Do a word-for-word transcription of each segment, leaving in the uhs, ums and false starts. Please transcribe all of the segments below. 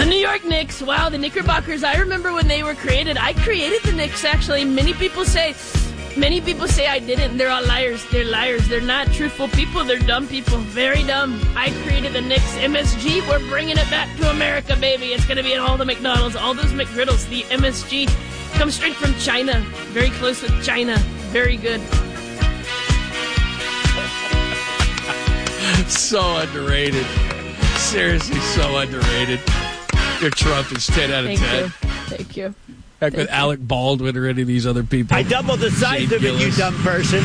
The New York Knicks, wow, the Knickerbockers. I remember when they were created. I created the Knicks, actually. Many people say, many people say I didn't. They're all liars. They're liars. They're not truthful people. They're dumb people. Very dumb. I created the Knicks. M S G, we're bringing it back to America, baby. It's going to be in all the McDonald's, all those McGriddles. The M S G comes straight from China. Very close with China. Very good. So underrated. Seriously, so underrated. Your Trump is ten out of Thank ten. You. Thank you. Back Thank with you. Alec Baldwin or any of these other people. I doubled the size Shane of it, you Gillis. dumb person.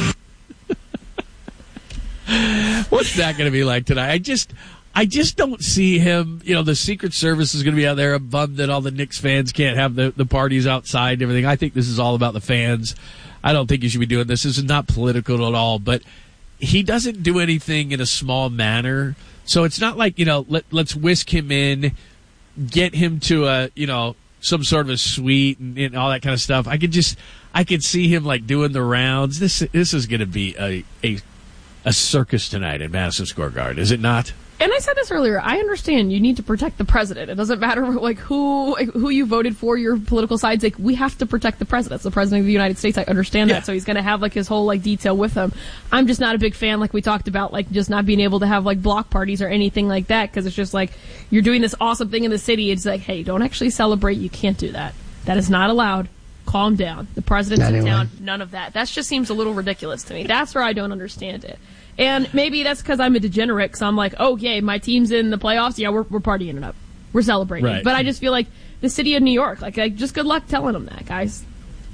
What's that going to be like tonight? I just, I just don't see him. You know, the Secret Service is going to be out there. I'm bummed that all the Knicks fans can't have the, the parties outside and everything. I think this is all about the fans. I don't think you should be doing this. This is not political at all. But he doesn't do anything in a small manner. So it's not like, you know, let, let's whisk him in, get him to a, you know, some sort of a suite and, and all that kind of stuff. I could just, I could see him like doing the rounds. This, this is going to be a, a, a circus tonight at Madison Square Garden, is it not? And I said this earlier. I understand you need to protect the president. It doesn't matter like who who you voted for, your political sides. Like we have to protect the president. It's the president of the United States. I understand Yeah. that. So he's going to have like his whole like detail with him. I'm just not a big fan, like we talked about, like just not being able to have like block parties or anything like that because it's just like you're doing this awesome thing in the city. It's like, hey, don't actually celebrate. You can't do that. That is not allowed. Calm down. The president's in Anyway. town. None of that. That just seems a little ridiculous to me. That's where I don't understand it. And maybe that's because I'm a degenerate, because I'm like, oh, yay, my team's in the playoffs. Yeah, we're, we're partying it up. We're celebrating. Right. But I just feel like the city of New York, like, like just good luck telling them that, guys.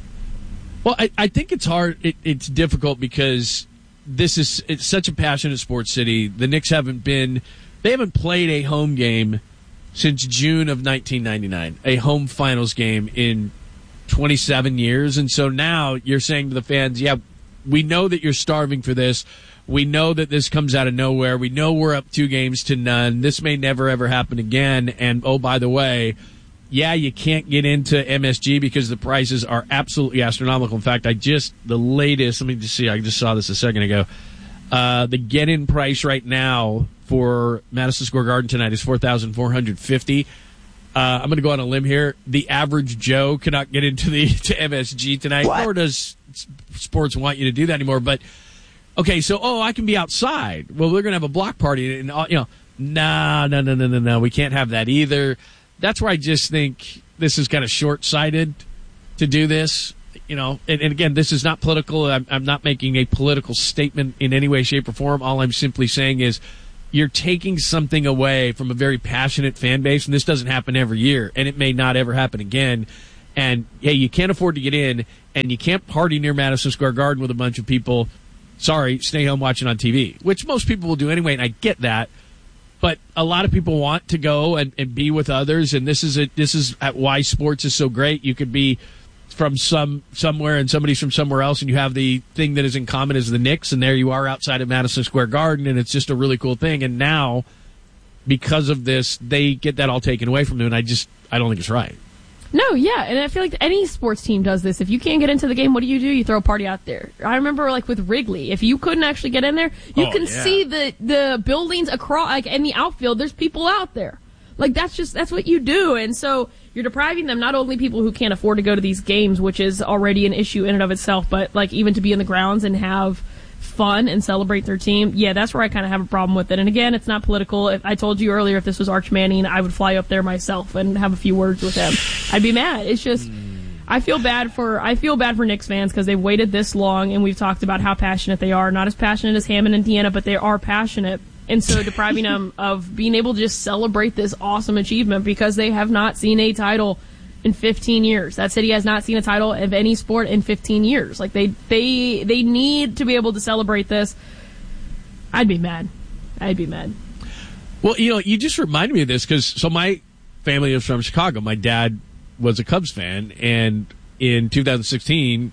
Well, I, I think it's hard. It, it's difficult because this is it's such a passionate sports city. The Knicks haven't been, they haven't played a home game since June of nineteen ninety-nine, a home finals game in twenty-seven years. And so now you're saying to the fans, yeah, we know that you're starving for this. We know that this comes out of nowhere. We know we're up two games to none. This may never, ever happen again. And, oh, by the way, yeah, you can't get into M S G because the prices are absolutely astronomical. In fact, I just, the latest, let me just see, I just saw this a second ago. Uh, the get-in price right now for Madison Square Garden tonight is four thousand four hundred fifty dollars. Uh, I'm going to go on a limb here. The average Joe cannot get into the to M S G tonight, What? nor does sports want you to do that anymore. But okay, so oh, I can be outside. Well, we're going to have a block party, and all, you know, no, no, no, no, no, no. We can't have that either. That's where I just think this is kind of short-sighted to do this. You know, and, and again, this is not political. I'm, I'm not making a political statement in any way, shape, or form. All I'm simply saying is you're taking something away from a very passionate fan base, and this doesn't happen every year, and it may not ever happen again. And, hey, you can't afford to get in, and you can't party near Madison Square Garden with a bunch of people. Sorry, stay home watching on T V, which most people will do anyway, and I get that. But a lot of people want to go and, and be with others, and this is a, this is at why sports is so great. You could be from some somewhere and somebody's from somewhere else, and you have the thing that is in common as the Knicks, and there you are outside of Madison Square Garden, and it's just a really cool thing. And now, because of this, they get that all taken away from them, and I just I don't think it's right. No, yeah, and I feel like any sports team does this. If you can't get into the game, what do you do? You throw a party out there. I remember, like, with Wrigley, if you couldn't actually get in there, you Oh, can yeah. see the, the buildings across, like, in the outfield, there's people out there. Like, that's just, that's what you do. And so you're depriving them, not only people who can't afford to go to these games, which is already an issue in and of itself, but, like, even to be in the grounds and have fun and celebrate their team. Yeah, that's where I kind of have a problem with it. And again, it's not political. If I told you earlier if this was Arch Manning, I would fly up there myself and have a few words with him. I'd be mad. It's just, I feel bad for I feel bad for Knicks fans because they've waited this long, and we've talked about how passionate they are. Not as passionate as Hammond, Indiana, but they are passionate. And so depriving them of being able to just celebrate this awesome achievement because they have not seen a title in fifteen years. That city has not seen a title of any sport in fifteen years. Like, they they they need to be able to celebrate this. I'd be mad. I'd be mad. Well, you know, you just reminded me of this because so my family is from Chicago. My dad was a Cubs fan, and in two thousand sixteen,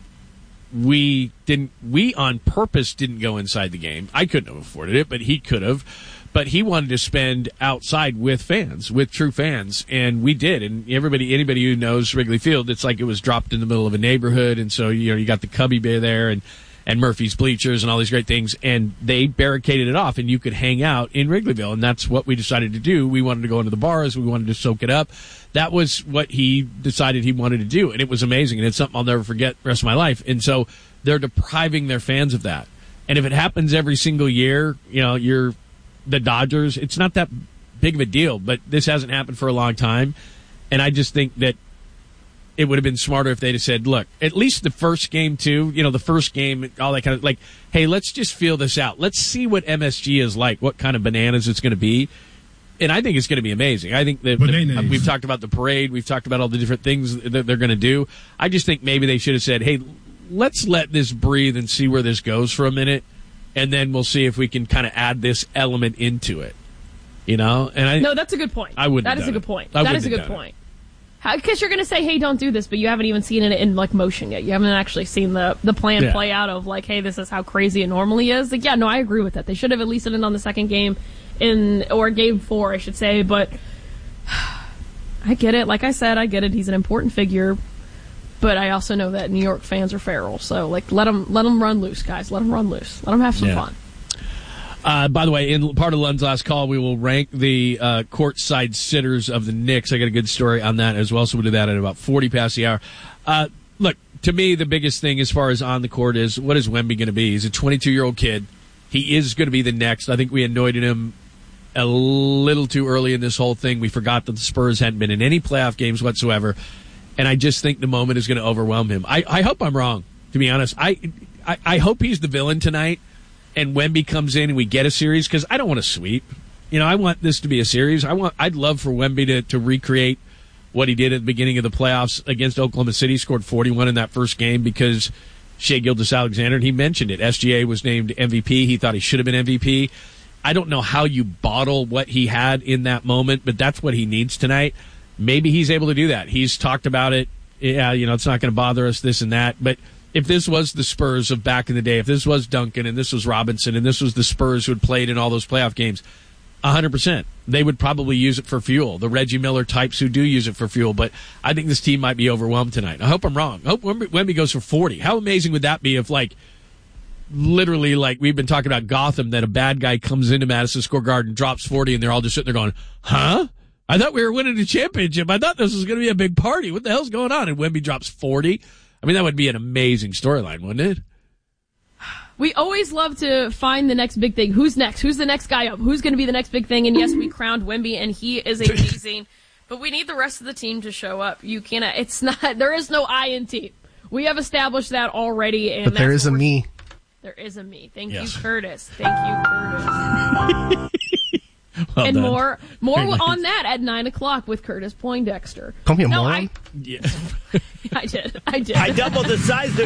we didn't. We on purpose didn't go inside the game. I couldn't have afforded it, but he could have. But he wanted to spend outside with fans, with true fans, and we did. And everybody, anybody who knows Wrigley Field, it's like it was dropped in the middle of a neighborhood, and so you know you got the Cubby Bear there, and and Murphy's Bleachers and all these great things, and they barricaded it off, and you could hang out in Wrigleyville, and that's what we decided to do. We wanted to go into the bars. We wanted to soak it up. That was what he decided he wanted to do, and it was amazing, and it's something I'll never forget the rest of my life. And so they're depriving their fans of that. And if it happens every single year, you know, you're the Dodgers, it's not that big of a deal, but this hasn't happened for a long time, and I just think that it would have been smarter if they'd have said, look, at least the first game, too, you know, the first game, all that kind of, like, hey, let's just feel this out. Let's see what M S G is like, what kind of bananas it's going to be. And I think it's going to be amazing. I think that the, we've talked about the parade. We've talked about all the different things that they're going to do. I just think maybe they should have said, hey, let's let this breathe and see where this goes for a minute, and then we'll see if we can kind of add this element into it. You know? And I, no, that's a good point. I wouldn't That is a it. good point. I That is a good point. Because you're going to say, hey, don't do this, but you haven't even seen it in, like, motion yet. You haven't actually seen the, the plan Yeah. play out of, like, hey, this is how crazy it normally is. Like, yeah, no, I agree with that. They should have at least done it on the second game, in or game four, I should say. But I get it. Like I said, I get it. He's an important figure. But I also know that New York fans are feral. So, like, let them, let them run loose, guys. Let them run loose. Let them have some Yeah. fun. Uh, by the way, in part of Lund's last call, we will rank the uh, courtside sitters of the Knicks. I got a good story on that as well, so we'll do that at about forty past the hour. Uh, look, to me, the biggest thing as far as on the court is, what is Wemby going to be? He's a twenty-two-year-old kid. He is going to be the next. I think we anointed him a little too early in this whole thing. We forgot that the Spurs hadn't been in any playoff games whatsoever, and I just think the moment is going to overwhelm him. I, I hope I'm wrong, to be honest. I, I, I hope he's the villain tonight, and Wemby comes in and we get a series, because I don't want to sweep. You know, I want this to be a series. I want. I'd love for Wemby to, to recreate what he did at the beginning of the playoffs against Oklahoma City. Scored forty-one in that first game because Shai Gilgeous-Alexander, and he mentioned it. S G A was named M V P. He thought he should have been M V P. I don't know how you bottle what he had in that moment, but that's what he needs tonight. Maybe he's able to do that. He's talked about it. Yeah, you know, it's not going to bother us, this and that, but if this was the Spurs of back in the day, if this was Duncan and this was Robinson and this was the Spurs who had played in all those playoff games, one hundred percent. They would probably use it for fuel. The Reggie Miller types who do use it for fuel, but I think this team might be overwhelmed tonight. I hope I'm wrong. I hope Wemby, Wemby goes for forty. How amazing would that be if, like, literally, like we've been talking about Gotham, that a bad guy comes into Madison Square Garden, drops forty, and they're all just sitting there going, huh? I thought we were winning the championship. I thought this was going to be a big party. What the hell's going on? And Wemby drops forty. I mean, that would be an amazing storyline, wouldn't it? We always love to find the next big thing. Who's next? Who's the next guy up? Who's going to be the next big thing? And yes, we crowned Wemby, and he is amazing. But we need the rest of the team to show up. You cannot. It's not. There is no I in team. We have established that already. And but there that's is a me. There is a me. Thank Yes. you, Curtis. Thank you, Curtis. Well and done. more, more Very nice. on that at nine o'clock with Curtis Poindexter. Call me a no, moron? I, Yeah. I did. I did. I doubled the size.